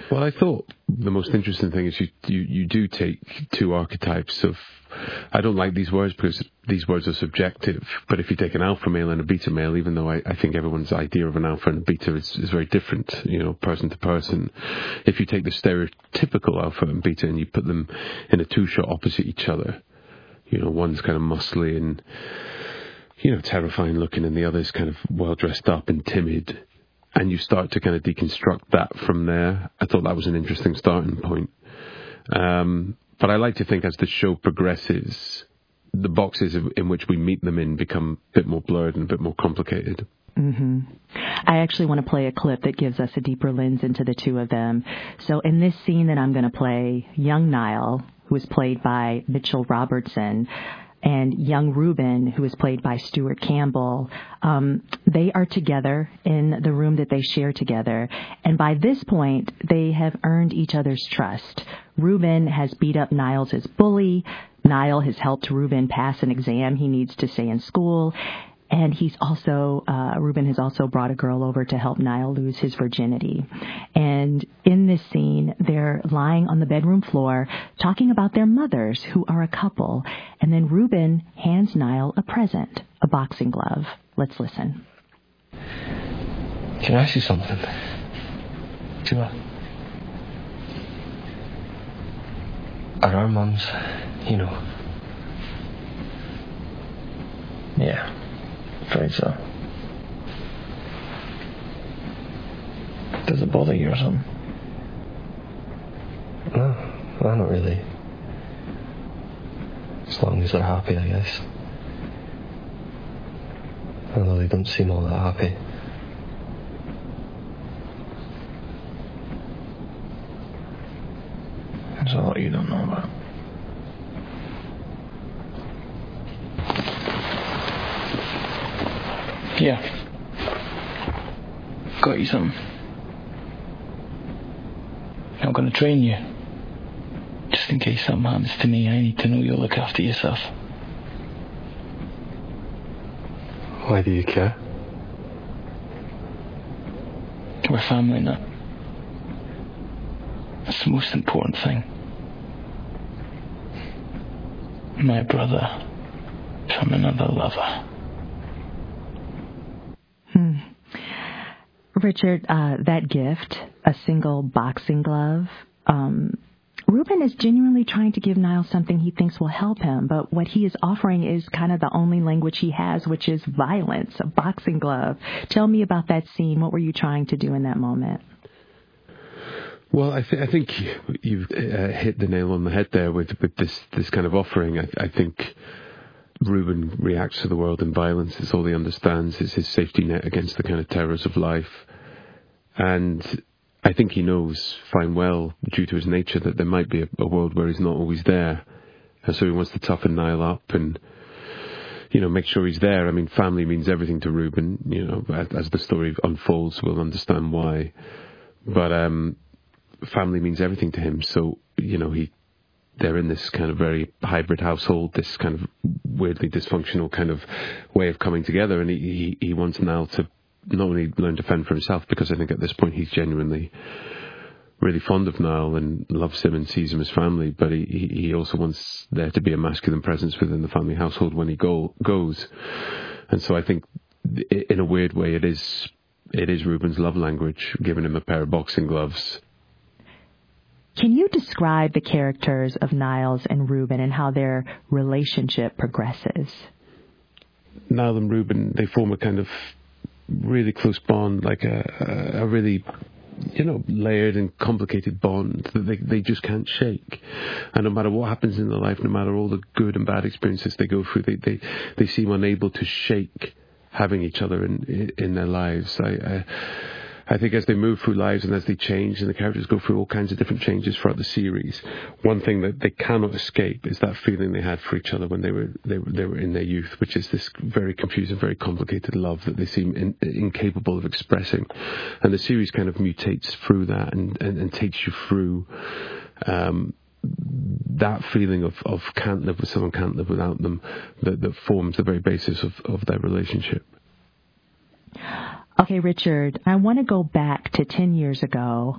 Well, I thought the most interesting thing is you do take two archetypes of, I don't like these words because these words are subjective, but if you take an alpha male and a beta male, even though I think everyone's idea of an alpha and a beta is very different, person to person, if you take the stereotypical alpha and beta and you put them in a two-shot opposite each other, one's kind of muscly and, terrifying looking, and the other's kind of well dressed up and timid, and you start to kind of deconstruct that from there. I thought that was an interesting starting point. But I like to think as the show progresses, the boxes in which we meet them in become a bit more blurred and a bit more complicated. Mm-hmm. I actually want to play a clip that gives us a deeper lens into the two of them. So in this scene that I'm going to play, young Niall, who is played by Mitchell Robertson, and young Reuben, who is played by Stuart Campbell, they are together in the room that they share together. And by this point, they have earned each other's trust. Reuben has beat up Niles as bully. Niall has helped Reuben pass an exam he needs to stay in school. And Reuben has also brought a girl over to help Niall lose his virginity. And in this scene, they're lying on the bedroom floor talking about their mothers, who are a couple. And then Reuben hands Niall a present, a boxing glove. Let's listen. Can I ask you something? Gemma? Are our mums, Yeah. Afraid so. Does it bother you or something? No, not really. As long as they're happy, I guess. Although they don't seem all that happy. There's a lot you don't know about. Yeah. Got you something. I'm going to train you. Just in case something happens to me, I need to know you'll look after yourself. Why do you care? We're family now. That's the most important thing. My brother from another lover. Richard, that gift, a single boxing glove, Reuben is genuinely trying to give Niall something he thinks will help him, but what he is offering is kind of the only language he has, which is violence, a boxing glove. Tell me about that scene. What were you trying to do in that moment? Well, I think you've hit the nail on the head there with this kind of offering. I think Reuben reacts to the world in violence. It's all he understands. It's his safety net against the kind of terrors of life. And I think he knows fine well, due to his nature, that there might be a world where he's not always there. And so he wants to toughen Niall up and, make sure he's there. I mean, family means everything to Reuben. As the story unfolds, we'll understand why. But family means everything to him. So, they're in this kind of very hybrid household, this kind of weirdly dysfunctional kind of way of coming together. And he wants Niall to not only learn to fend for himself, because I think at this point he's genuinely really fond of Niall and loves him and sees him as family, but he also wants there to be a masculine presence within the family household when he goes. And so I think in a weird way it is Reuben's love language, giving him a pair of boxing gloves. Can you describe the characters of Niles and Reuben and how their relationship progresses? Niall and Reuben, they form a kind of really close bond, like a really, layered and complicated bond that they just can't shake. And no matter what happens in their life, no matter all the good and bad experiences they go through, they seem unable to shake having each other in their lives. I think as they move through lives and as they change and the characters go through all kinds of different changes throughout the series, one thing that they cannot escape is that feeling they had for each other when they were in their youth, which is this very confusing, very complicated love that they seem incapable of expressing. And the series kind of mutates through that and takes you through that feeling of can't live with someone, can't live without them, that forms the very basis of their relationship. Okay, Richard, I want to go back to 10 years ago